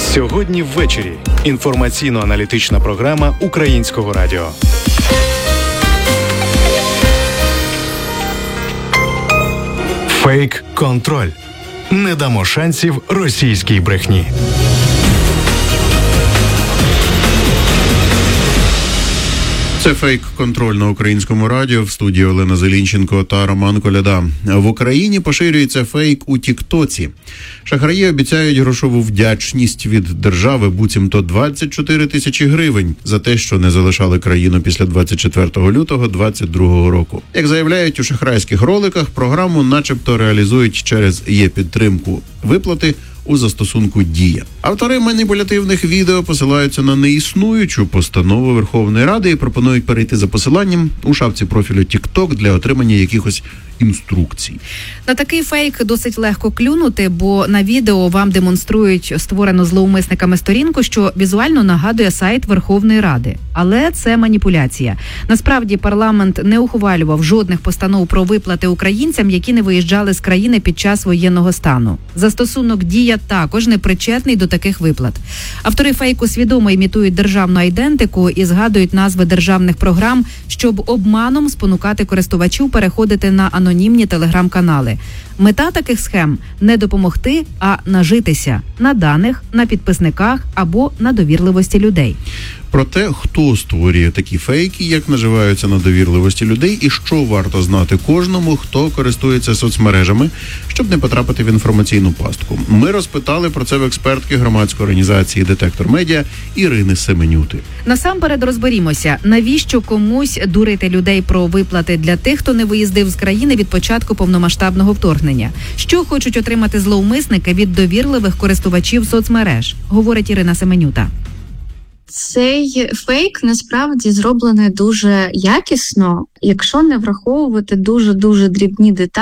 Сьогодні ввечері. Інформаційно-аналітична програма Українського радіо. Фейк-контроль. Не дамо шансів російській брехні. Це фейк-контроль на Українському радіо. В студії Олена Зелінченко та Роман Коляда. В Україні поширюється фейк у Тіктоці. Шахраї обіцяють грошову вдячність від держави, буцімто 24 тисячі гривень за те, що не залишали країну після 24 лютого 2022 року. Як заявляють у шахрайських роликах, програму начебто реалізують через є-підтримку виплати у застосунку «Дія». Автори маніпулятивних відео посилаються на неіснуючу постанову Верховної Ради і пропонують перейти за посиланням у шапці профілю TikTok для отримання якихось інструкцій. На такий фейк досить легко клюнути, бо на відео вам демонструють створену зловмисниками сторінку, що візуально нагадує сайт Верховної Ради. Але це маніпуляція. Насправді парламент не ухвалював жодних постанов про виплати українцям, які не виїжджали з країни під час воєнного стану. Застосунок «Дія» також не причетний до таких виплат. Автори фейку свідомо імітують державну айдентику і згадують назви державних програм, щоб обманом спонукати користувачів переходити на анонімні телеграм-канали. Мета таких схем – не допомогти, а нажитися на даних, на підписниках або на довірливості людей. Про те, хто створює такі фейки, як наживаються на довірливості людей і що варто знати кожному, хто користується соцмережами, щоб не потрапити в інформаційну пастку. Ми розпитали про це в експертки громадської організації «Детектор Медіа» Ірини Семенюти. Насамперед розберімося, навіщо комусь дурити людей про виплати для тих, хто не виїздив з країни від початку повномасштабного вторгнення. Що хочуть отримати зловмисники від довірливих користувачів соцмереж, говорить Ірина Семенюта. Цей фейк насправді зроблений дуже якісно, якщо не враховувати дуже-дуже дрібні деталі.